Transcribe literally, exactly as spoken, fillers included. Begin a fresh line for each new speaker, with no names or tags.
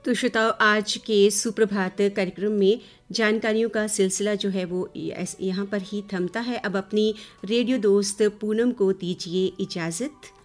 तो श्रोताओं, आज के सुप्रभात कार्यक्रम में जानकारियों का सिलसिला जो है वो यहाँ पर ही थमता है। अब अपनी रेडियो दोस्त पूनम को दीजिए इजाज़त।